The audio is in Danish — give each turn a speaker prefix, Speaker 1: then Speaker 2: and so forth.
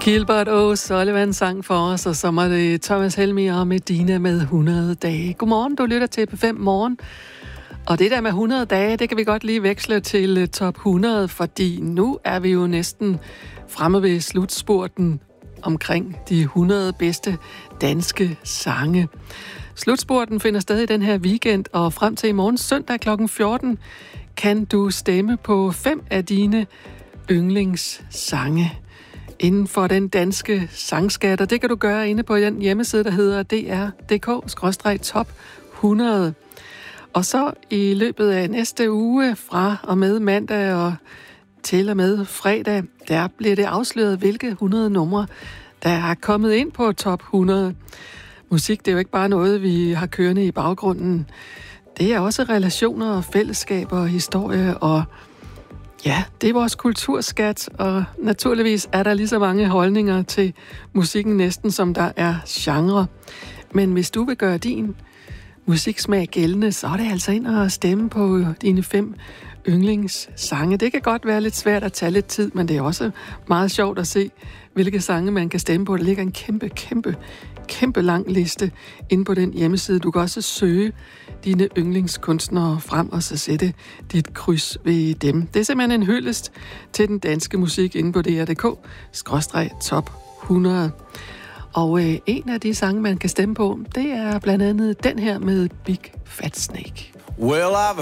Speaker 1: Gilbert O'Sullivan sang for os, og så var det Thomas Helmig og Medina med 100 dage. Godmorgen, du lytter til P5 Morgen. Og det der med 100 dage, det kan vi godt lige veksle til top 100, fordi nu er vi jo næsten fremme ved slutspurten omkring de 100 bedste danske sange. Slutspurten finder sted i den her weekend, og frem til i morgen søndag kl. 14 kan du stemme på 5 af dine yndlingssange inden for den danske sangskat, og det kan du gøre inde på den hjemmeside, der hedder dr.dk/top 100. Og så i løbet af næste uge, fra og med mandag og til og med fredag, der bliver det afsløret, hvilke 100 numre, der er kommet ind på top 100. Musik, det er jo ikke bare noget, vi har kørende i baggrunden. Det er også relationer og fællesskaber og historie, og ja, det er vores kulturskat, og naturligvis er der lige så mange holdninger til musikken næsten, som der er genre. Men hvis du vil gøre din musiksmag gældende, så er det altså ind og stemme på dine 5 yndlingssange. Det kan godt være lidt svært at tage lidt tid, men det er også meget sjovt at se, hvilke sange man kan stemme på. Der ligger en kæmpe lang liste inde på den hjemmeside. Du kan også søge dine yndlingskunstnere frem og så sætte dit kryds ved dem. Det er simpelthen en hyldest til den danske musik inde på dr.dk/top 100. Og en af de sange, man kan stemme på, det er blandt andet den her med Big Fat Snake.
Speaker 2: Well, I've